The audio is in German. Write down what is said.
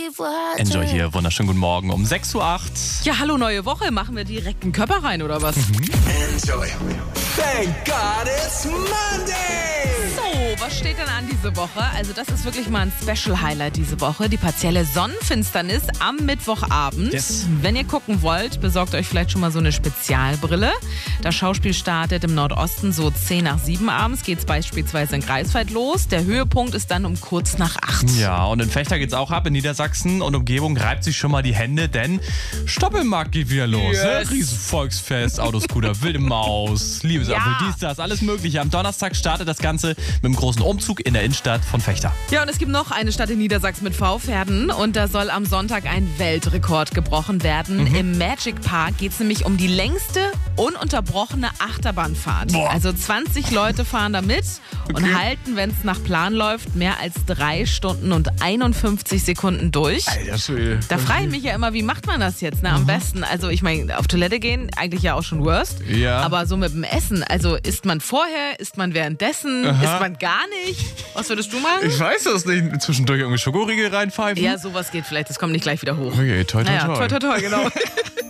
Enjoy hier, wunderschönen guten Morgen um 6.08 Uhr. Ja, hallo, neue Woche. Machen wir direkt einen Körper rein, oder was? Enjoy. Thank God it's Monday. So, was steht denn an diese Woche? Also das ist wirklich mal ein Special-Highlight diese Woche. Die partielle Sonnenfinsternis am Mittwochabend. Yes. Wenn ihr gucken wollt, besorgt euch vielleicht schon mal so eine Spezialbrille. Das Schauspiel startet im Nordosten so 10 nach 7 abends. Geht's beispielsweise in Greifswald los. Der Höhepunkt ist dann um kurz nach 8. Ja, und in Fechter geht's auch ab. In Niedersachsen und Umgebung reibt sich schon mal die Hände, denn Stoppelmarkt geht wieder los. Yes. Riesenvolksfest, Autoscooter, wilde Maus, Liebesapfel, dies, das, alles mögliche. Am Donnerstag startet das Ganze mit einem großen Umzug in der Innenstadt von Fechter. Ja, und es gibt noch eine Stadt in Niedersachsen mit V-Pferden und da soll am Sonntag ein Weltrekord gebrochen werden. Im Magic Park geht es nämlich um die längste ununterbrochene Achterbahnfahrt. Boah. Also 20 Leute fahren da mit und halten, wenn es nach Plan läuft, mehr als 3 Stunden und 51 Sekunden durch. Alter Schwede. Da frage ich mich ja immer, wie macht man das jetzt am besten? Also ich meine, auf Toilette gehen, eigentlich ja auch schon worst. Ja. Aber so mit dem Essen, also isst man vorher, isst man währenddessen, isst man gar nicht? Was würdest du machen? Ich weiß das nicht. Zwischendurch irgendwie Schokoriegel reinpfeifen? Ja, sowas geht vielleicht, das kommt nicht gleich wieder hoch. Okay, toi, toi, Naja, toi. toi, toi, toi, genau.